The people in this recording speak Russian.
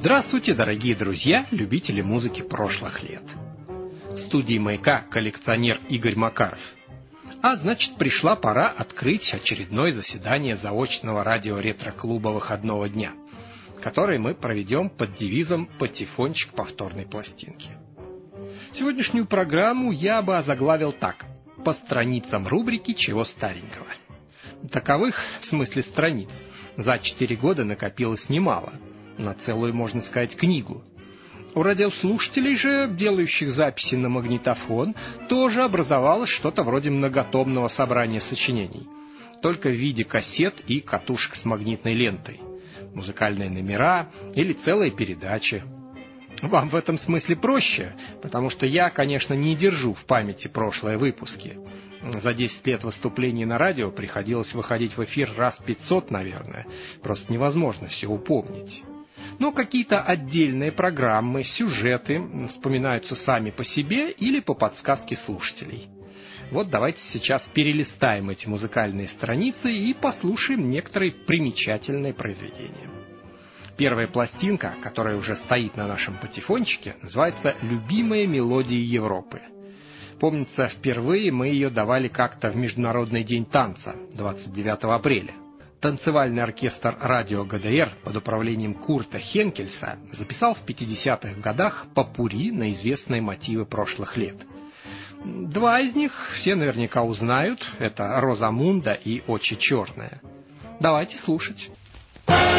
Здравствуйте, дорогие друзья, любители музыки прошлых лет. В студии «Маяка» коллекционер Игорь Макаров. А значит, пришла пора открыть очередное заседание заочного радио-ретро-клуба выходного дня, которое мы проведем под девизом «Патефончик повторной пластинки». Сегодняшнюю программу я бы озаглавил так: по страницам рубрики «Чего старенького». Таковых, в смысле страниц, за 4 года накопилось немало, на целую, можно сказать, книгу. У радиослушателей же, делающих записи на магнитофон, тоже образовалось что-то вроде многотомного собрания сочинений, только в виде кассет и катушек с магнитной лентой, музыкальные номера или целые передачи. Вам в этом смысле проще, потому что я, конечно, не держу в памяти прошлые выпуски. За 10 лет выступлений на радио приходилось выходить в эфир раз 500, наверное. Просто невозможно все упомнить. Но какие-то отдельные программы, сюжеты вспоминаются сами по себе или по подсказке слушателей. Вот давайте сейчас перелистаем эти музыкальные страницы и послушаем некоторые примечательные произведения. Первая пластинка, которая уже стоит на нашем патефончике, называется «Любимые мелодии Европы». Помнится, впервые мы ее давали как-то в Международный день танца, 29 апреля. Танцевальный оркестр радио ГДР под управлением Курта Хенкельса записал в 50-х годах попурри на известные мотивы прошлых лет. 2 из них все наверняка узнают, это «Розамунда» и «Очи черные». Давайте слушать.